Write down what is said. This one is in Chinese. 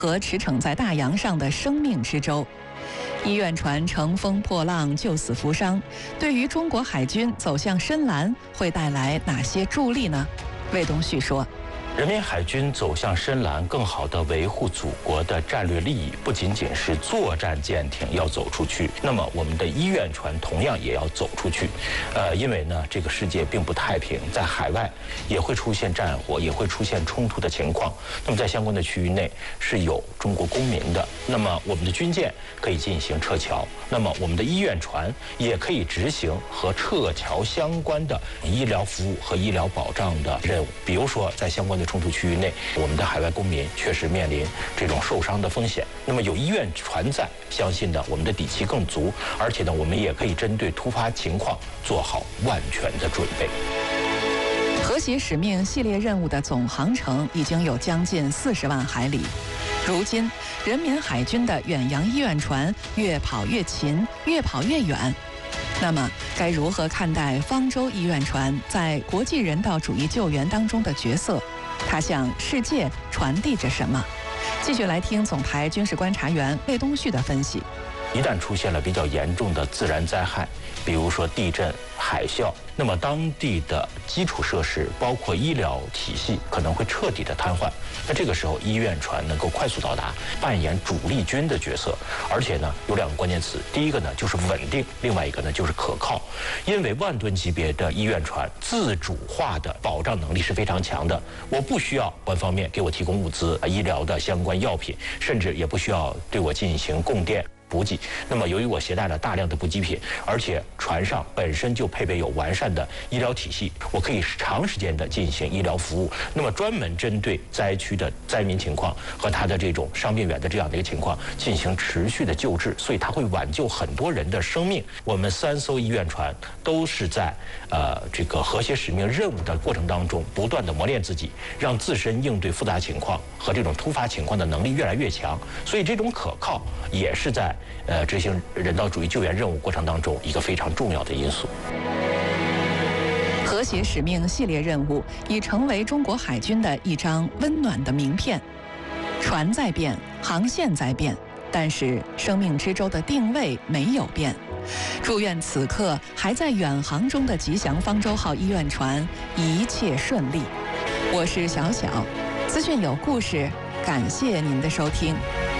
和驰骋在大洋上的生命之舟。医院船乘风破浪，救死扶伤，对于中国海军走向深蓝会带来哪些助力呢？魏东旭说， 人民海军走向深蓝，更好地维护祖国的战略利益，不仅仅是作战舰艇要走出去，那么我们的医院船同样也要走出去。因为呢，这个世界并不太平，在海外也会出现战火，也会出现冲突的情况。那么在相关的区域内是有中国公民的，那么我们的军舰可以进行撤侨，那么我们的医院船也可以执行和撤侨相关的医疗服务和医疗保障的任务。比如说，在相关的冲突区域内，我们的海外公民确实面临这种受伤的风险。那么有医院船在，相信呢我们的底气更足，而且呢我们也可以针对突发情况做好万全的准备。 和谐使命系列任务的总航程已经有将近40万海里。如今，人民海军的远洋医院船越跑越勤，越跑越远。那么，该如何看待方舟医院船在国际人道主义救援当中的角色？它向世界传递着什么？继续来听总台军事观察员魏东旭的分析。 一旦出现了比较严重的自然灾害，比如说地震、海啸，那么当地的基础设施，包括医疗体系可能会彻底的瘫痪。那这个时候，医院船能够快速到达，扮演主力军的角色。而且呢，有2个关键词，第一个呢就是稳定，另外一个呢就是可靠。因为万吨级别的医院船自主化的保障能力是非常强的，我不需要官方面给我提供物资、医疗的相关药品，甚至也不需要对我进行供电补给。那么由于我携带了大量的补给品，而且船上本身就配备有完善的医疗体系，我可以长时间的进行医疗服务。那么专门针对灾区的灾民情况和他的这种伤病员的这样的一个情况进行持续的救治，所以它会挽救很多人的生命。我们3艘医院船都是在这个和谐使命任务的过程当中不断的磨练自己，让自身应对复杂情况和这种突发情况的能力越来越强。所以这种可靠也是在执行人道主义救援任务过程当中一个非常重要的因素。 和谐使命系列任务已成为中国海军的一张温暖的名片。船在变，航线在变，但是生命之舟的定位没有变。祝愿此刻还在远航中的吉祥方舟号医院船一切顺利。我是小小，资讯有故事，感谢您的收听。